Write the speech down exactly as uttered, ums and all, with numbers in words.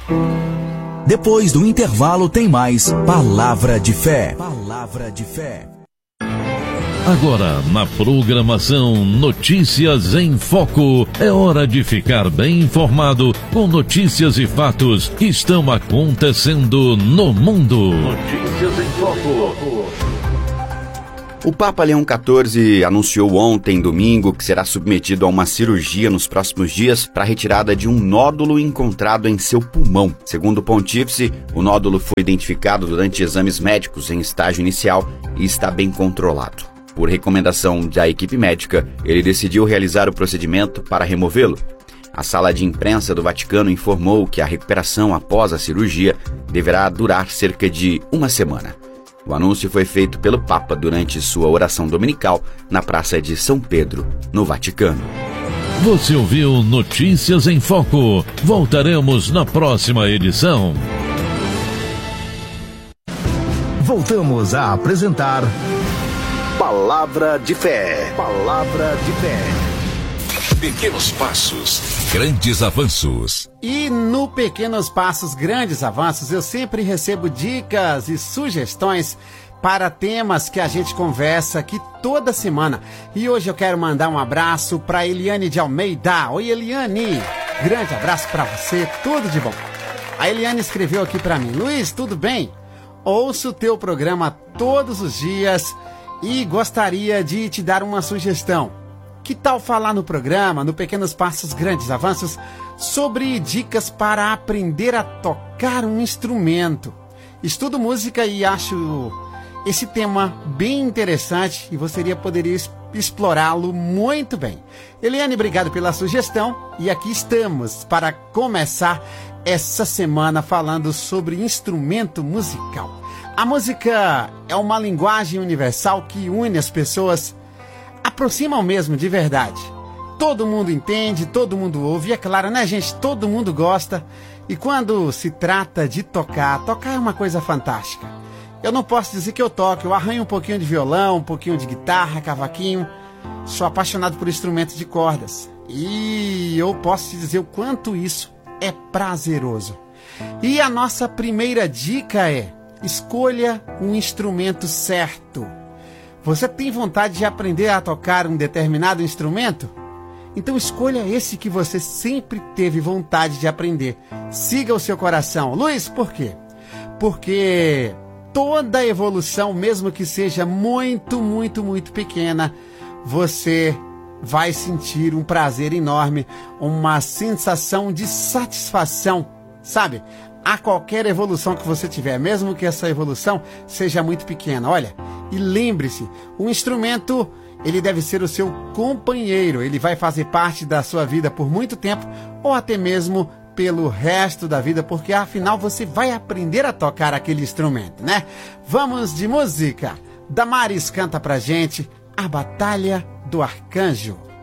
Depois do intervalo tem mais Palavra de Fé. Palavra de Fé. Agora, na programação Notícias em Foco, é hora de ficar bem informado com notícias e fatos que estão acontecendo no mundo. Notícias em Foco. O Papa Leão quatorze anunciou ontem, domingo, que será submetido a uma cirurgia nos próximos dias para a retirada de um nódulo encontrado em seu pulmão. Segundo o pontífice, o nódulo foi identificado durante exames médicos em estágio inicial e está bem controlado. Por recomendação da equipe médica, ele decidiu realizar o procedimento para removê-lo. A sala de imprensa do Vaticano informou que a recuperação após a cirurgia deverá durar cerca de uma semana. O anúncio foi feito pelo Papa durante sua oração dominical na Praça de São Pedro, no Vaticano. Você ouviu Notícias em Foco. Voltaremos na próxima edição. Voltamos a apresentar Palavra de Fé. Palavra de Fé. Pequenos passos, grandes avanços. E no Pequenos Passos, Grandes Avanços, eu sempre recebo dicas e sugestões para temas que a gente conversa aqui toda semana. E hoje eu quero mandar um abraço para Eliane de Almeida. Oi, Eliane! Grande abraço para você, tudo de bom. A Eliane escreveu aqui para mim: Luiz, tudo bem? Ouço o teu programa todos os dias e gostaria de te dar uma sugestão. Que tal falar no programa, no Pequenos Passos, Grandes Avanços, sobre dicas para aprender a tocar um instrumento? Estudo música e acho esse tema bem interessante e você poderia explorá-lo muito bem. Eliane, obrigado pela sugestão e aqui estamos para começar essa semana falando sobre instrumento musical. A música é uma linguagem universal que une as pessoas, aproximam mesmo de verdade. Todo mundo entende, todo mundo ouve, e é claro, né, gente? Todo mundo gosta. E quando se trata de tocar, tocar é uma coisa fantástica. Eu não posso dizer que eu toco, eu arranho um pouquinho de violão, um pouquinho de guitarra, cavaquinho. Sou apaixonado por instrumentos de cordas. E eu posso te dizer o quanto isso é prazeroso. E a nossa primeira dica é: escolha um instrumento certo. Você tem vontade de aprender a tocar um determinado instrumento? Então escolha esse que você sempre teve vontade de aprender. Siga o seu coração. Luiz, por quê? Porque toda evolução, mesmo que seja muito, muito, muito pequena, você vai sentir um prazer enorme, uma sensação de satisfação, sabe? A qualquer evolução que você tiver, mesmo que essa evolução seja muito pequena. Olha, e lembre-se, o instrumento, ele deve ser o seu companheiro, ele vai fazer parte da sua vida por muito tempo, ou até mesmo pelo resto da vida, porque afinal você vai aprender a tocar aquele instrumento, né? Vamos de música. Damares canta pra gente A Batalha do Arcanjo.